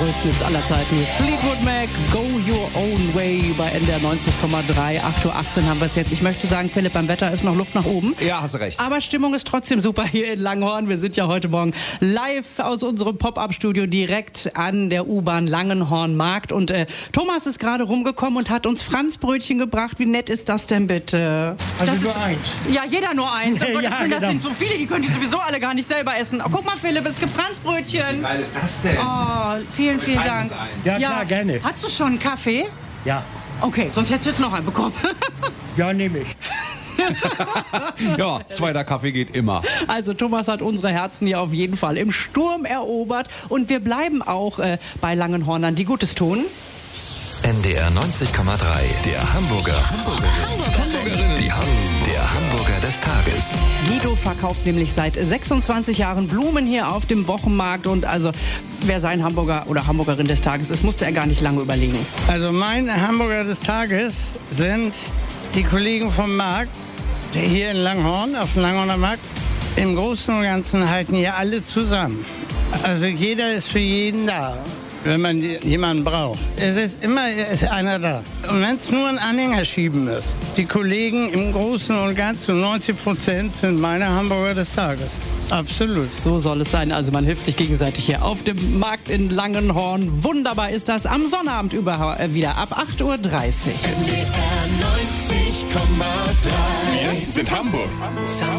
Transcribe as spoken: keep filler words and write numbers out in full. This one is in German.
größten Hits aller Zeiten. Fleetwood Mac, Go Your Own Way bei N D R neunzig Komma drei. acht Uhr achtzehn haben wir es jetzt. Ich möchte sagen, Philipp, beim Wetter ist noch Luft nach oben. Ja, hast du recht. Aber Stimmung ist trotzdem super hier in Langenhorn. Wir sind ja heute Morgen live aus unserem Pop-Up-Studio direkt an der U-Bahn Langenhorn-Markt. Und äh, Thomas ist gerade rumgekommen und hat uns Franzbrötchen gebracht. Wie nett ist das denn bitte? Also das nur ist, eins. Ja, jeder nur eins. Oh Gott, Ja, das genau. sind so viele, die können die sowieso alle gar nicht selber essen. Oh, guck mal, Philipp, es gibt Franzbrötchen. Wie geil ist das denn? Oh, vielen, vielen teilen Dank. uns ein. Ja, klar, gerne. Hast du schon einen Kaffee? Ja, Okay, sonst hättest du jetzt noch einen bekommen. ja, nehme ich. Ja, zweiter Kaffee geht immer. Also Thomas hat unsere Herzen hier auf jeden Fall im Sturm erobert. Und wir bleiben auch äh, bei Langenhornern, die Gutes tun. N D R neunzig Komma drei, der Hamburger. Hamburgerin. Die Ham der Hamburger des Tages. Guido verkauft nämlich seit sechsundzwanzig Jahren Blumen hier auf dem Wochenmarkt. Und also, wer sein Hamburger oder Hamburgerin des Tages ist, musste er gar nicht lange überlegen. Also mein Hamburger des Tages sind die Kollegen vom Markt, die hier in Langenhorn, auf dem Langenhorner Markt. Im Großen und Ganzen halten hier alle zusammen. Also jeder ist für jeden da, wenn man jemanden braucht. Es ist immer ist einer da. Und wenn es nur ein Anhänger schieben ist. Die Kollegen im Großen und Ganzen, neunzig Prozent sind meine Hamburger des Tages. Absolut. So soll es sein. Also man hilft sich gegenseitig hier auf dem Markt in Langenhorn. Wunderbar ist das am Sonnabend über, äh, wieder ab acht Uhr dreißig. N D R neunzig Komma drei. Wir sind Hamburg.